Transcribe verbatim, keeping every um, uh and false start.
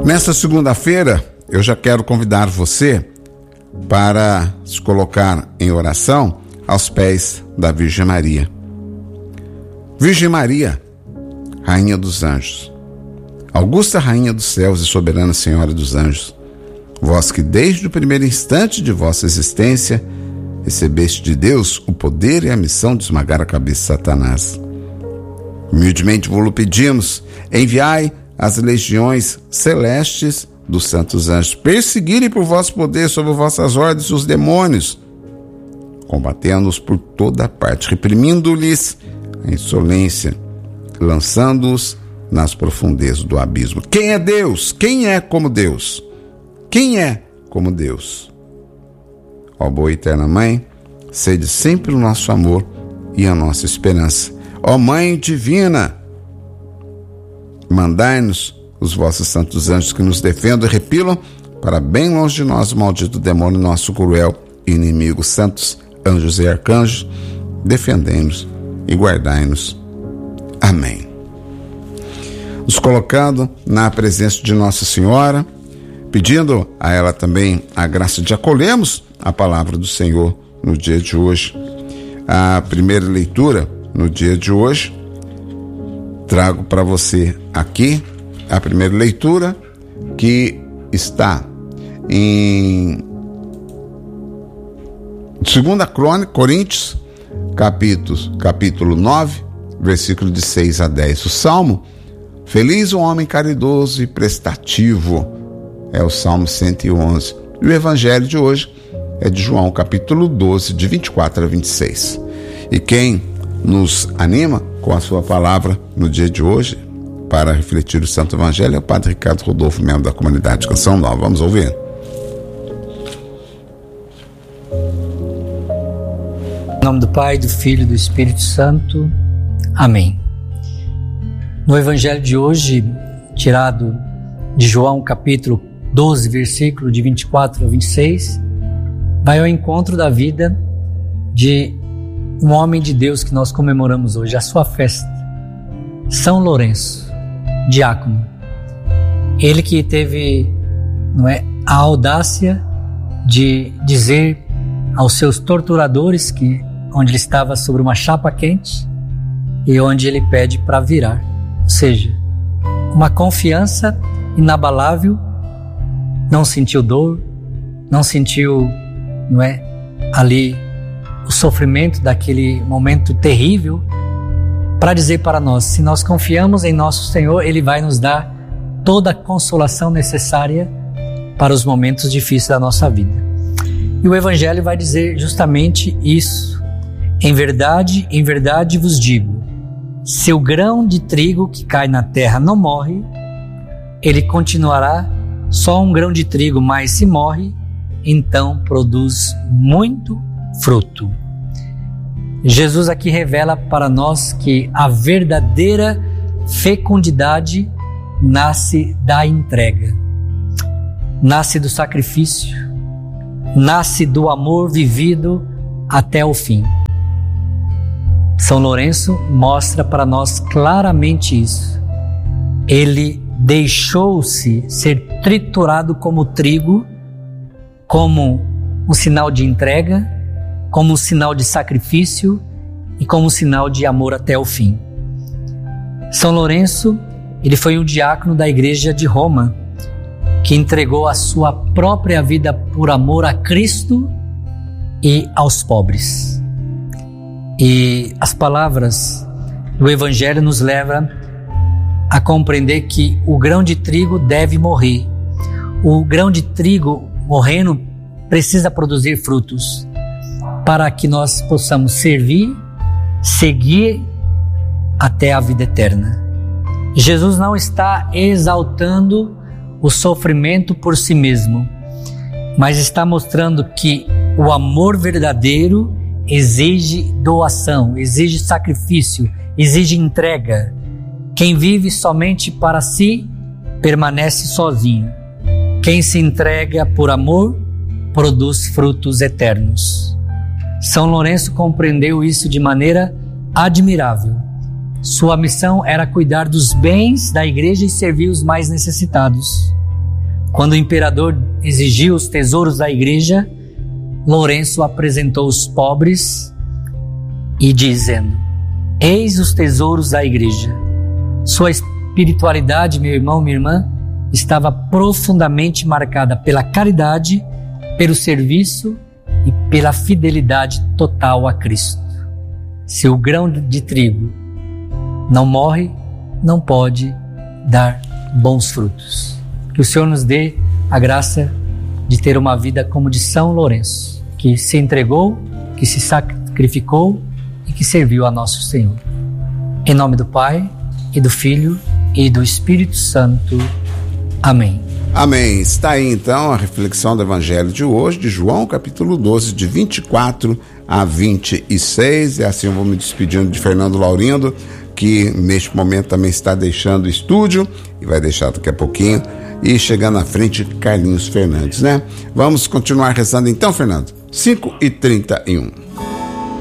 Nesta segunda-feira, eu já quero convidar você para se colocar em oração aos pés da Virgem Maria. Virgem Maria, Rainha dos Anjos, Augusta Rainha dos Céus e Soberana Senhora dos Anjos, vós que desde o primeiro instante de vossa existência recebeste de Deus o poder e a missão de esmagar a cabeça de Satanás. Humildemente vos pedimos, enviai as legiões celestes dos santos anjos, perseguirem por vosso poder sobre vossas ordens os demônios, combatendo-os por toda parte, reprimindo-lhes a insolência, lançando-os nas profundezas do abismo. Quem é Deus? Quem é como Deus? Quem é como Deus? Ó boa e eterna Mãe, sede sempre o nosso amor e a nossa esperança. Ó Mãe divina, mandai-nos os vossos santos anjos que nos defendam e repilam para bem longe de nós o maldito demônio, nosso cruel inimigo. Santos anjos e arcanjos, defendei-nos e guardai-nos. Amém. Nos colocando na presença de Nossa Senhora, pedindo a ela também a graça de acolhermos a palavra do Senhor no dia de hoje. A primeira leitura no dia de hoje, trago para você aqui a primeira leitura, que está em Segunda Crônica, Coríntios, capítulo, capítulo nove, versículo de seis a dez. O Salmo, feliz o homem caridoso e prestativo, é o Salmo cento e onze. E o Evangelho de hoje é de João, capítulo doze, de vinte e quatro a vinte e seis. E quem nos anima com a sua palavra no dia de hoje, para refletir o Santo Evangelho, é o Padre Ricardo Rodolfo, membro da comunidade Canção Nova. Vamos ouvir? Em nome do Pai, do Filho e do Espírito Santo. Amém. No Evangelho de hoje, tirado de João, capítulo doze, versículo de vinte e quatro a vinte e seis, vai ao encontro da vida de um homem de Deus que nós comemoramos hoje, a sua festa, São Lourenço, diácono. Ele que teve, não é, a audácia de dizer aos seus torturadores que onde ele estava sobre uma chapa quente e onde ele pede para virar, ou seja, uma confiança inabalável, não sentiu dor, não sentiu, não é, ali o sofrimento daquele momento terrível, para dizer para nós, se nós confiamos em nosso Senhor, Ele vai nos dar toda a consolação necessária para os momentos difíceis da nossa vida. E o Evangelho vai dizer justamente isso. Em verdade, em verdade vos digo, se o grão de trigo que cai na terra não morre, ele continuará só um grão de trigo, mas se morre, então produz muito fruto. Jesus aqui revela para nós que a verdadeira fecundidade nasce da entrega, nasce do sacrifício, nasce do amor vivido até o fim. São Lourenço mostra para nós claramente isso. Ele deixou-se ser triturado como trigo, como um sinal de entrega, como um sinal de sacrifício e como um sinal de amor até o fim. São Lourenço, ele foi um diácono da igreja de Roma, que entregou a sua própria vida por amor a Cristo e aos pobres. E as palavras do Evangelho nos levam a compreender que o grão de trigo deve morrer. O grão de trigo morrendo precisa produzir frutos, para que nós possamos servir, seguir até a vida eterna. Jesus não está exaltando o sofrimento por si mesmo, mas está mostrando que o amor verdadeiro exige doação, exige sacrifício, exige entrega. Quem vive somente para si, permanece sozinho. Quem se entrega por amor, produz frutos eternos. São Lourenço compreendeu isso de maneira admirável. Sua missão era cuidar dos bens da igreja e servir os mais necessitados. Quando o imperador exigiu os tesouros da igreja, Lourenço apresentou os pobres e dizendo: eis os tesouros da igreja. Sua espiritualidade, meu irmão, minha irmã, estava profundamente marcada pela caridade, pelo serviço e pela fidelidade total a Cristo. Se o grão de trigo não morre, não pode dar bons frutos. Que o Senhor nos dê a graça de ter uma vida como de São Lourenço, que se entregou, que se sacrificou e que serviu a nosso Senhor. Em nome do Pai, e do Filho, e do Espírito Santo. Amém. Amém. Está aí então a reflexão do Evangelho de hoje, de João, capítulo doze, de vinte e quatro a vinte e seis. E assim eu vou me despedindo de Fernando Laurindo, que neste momento também está deixando o estúdio e vai deixar daqui a pouquinho. E chegando à frente, Carlinhos Fernandes, né? Vamos continuar rezando então, Fernando? cinco e trinta e um.